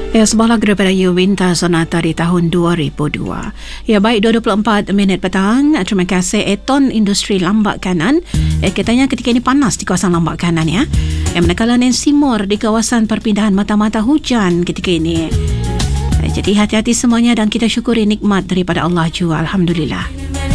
Ya, sebuah lagu daripada Yuwinta Sonata di tahun 2002. Ya, baik 24 minit petang. Terima kasih Eton Industri Lambak Kanan. Katanya ketika ini panas di kawasan Lambak Kanan ya. Yang manakala Nancy Moore di kawasan perpindahan mata-mata hujan ketika ini. Jadi hati-hati semuanya dan kita syukuri nikmat daripada Allah jua. Alhamdulillah.